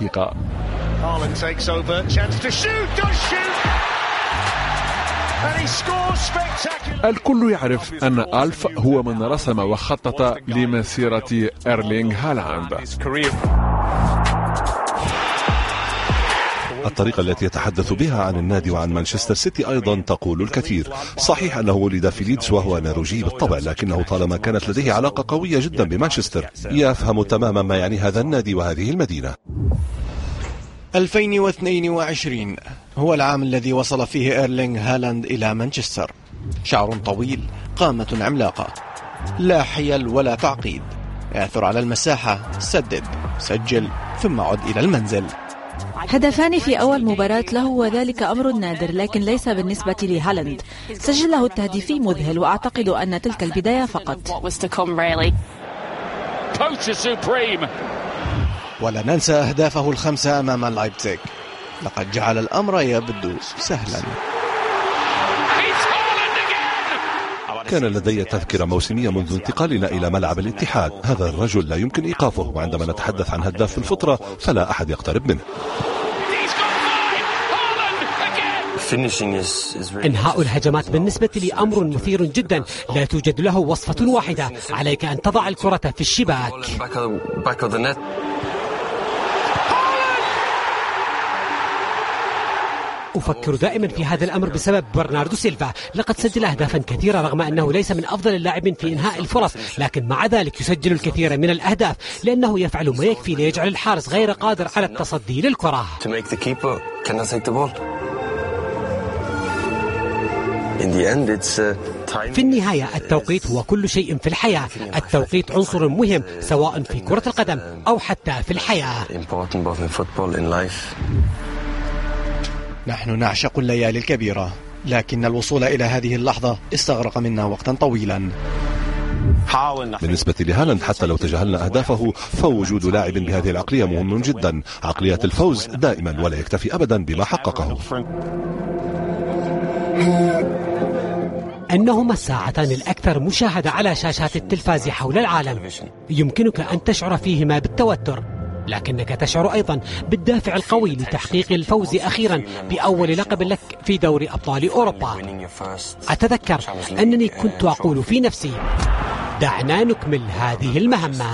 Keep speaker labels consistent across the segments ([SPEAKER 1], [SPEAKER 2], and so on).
[SPEAKER 1] Haaland takes over, chance to shoot, does shoot, and he scores spectacular.
[SPEAKER 2] الكل يعرف أن ألف هو من رسم وخطط لمسيرة إيرلينغ هالاند.
[SPEAKER 3] الطريقة التي يتحدث بها عن النادي وعن مانشستر سيتي أيضا تقول الكثير. صحيح أنه ولد في ليدز وهو نرويجي بالطبع، لكنه طالما كانت لديه علاقة قوية جدا بمانشستر يفهم تماما ما يعني هذا النادي وهذه المدينة.
[SPEAKER 4] 2022 هو العام الذي وصل فيه إيرلينغ هالاند إلى مانشستر. شعر طويل، قامة عملاقة، لا حيل ولا تعقيد، يأثر على المساحة، سدد، سجل، ثم عد إلى المنزل.
[SPEAKER 5] هدفان في أول مباراة له وذلك أمر نادر، لكن ليس بالنسبة لهالاند. سجله التهديفي مذهل، وأعتقد أن تلك البداية فقط.
[SPEAKER 4] ولا ننسى أهدافه ال5 أمام لايبزيغ، لقد جعل الأمر يبدو سهلا.
[SPEAKER 3] كان لدي تذكرة موسمية منذ انتقالنا إلى ملعب الاتحاد. هذا الرجل لا يمكن إيقافه، وعندما نتحدث عن هداف في الفترة فلا أحد يقترب منه.
[SPEAKER 6] إنهاء الهجمات بالنسبة لي أمر مثير جدا، لا توجد له وصفة واحدة، عليك أن تضع الكرة في الشباك. أفكر دائما في هذا الأمر بسبب برناردو سيلفا. لقد سجل أهدافا كثيرة رغم أنه ليس من أفضل اللاعبين في إنهاء الفرص، لكن مع ذلك يسجل الكثير من الأهداف لأنه يفعل ما يكفي ليجعل الحارس غير قادر على التصدي للكرة. في النهاية التوقيت هو كل شيء في الحياة. التوقيت عنصر مهم سواء في كرة القدم أو حتى في الحياة.
[SPEAKER 4] نحن نعشق الليالي الكبيرة، لكن الوصول إلى هذه اللحظة استغرق منا وقتا طويلا.
[SPEAKER 3] بالنسبة لهالاند حتى لو تجاهلنا أهدافه فوجود لاعب بهذه العقلية مهم جدا. عقلية الفوز دائما، ولا يكتفي أبدا بما حققه.
[SPEAKER 6] أنهما الساعتان الأكثر مشاهدة على شاشات التلفاز حول العالم. يمكنك أن تشعر فيهما بالتوتر، لكنك تشعر أيضا بالدافع القوي لتحقيق الفوز أخيرا بأول لقب لك في دوري أبطال أوروبا. أتذكر أنني كنت أقول في نفسي دعنا نكمل هذه المهمة.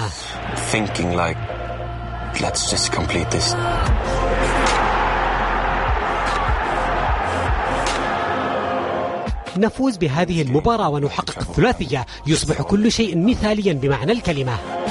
[SPEAKER 6] نفوز بهذه المباراة ونحقق الثلاثية، يصبح كل شيء مثاليا بمعنى الكلمة.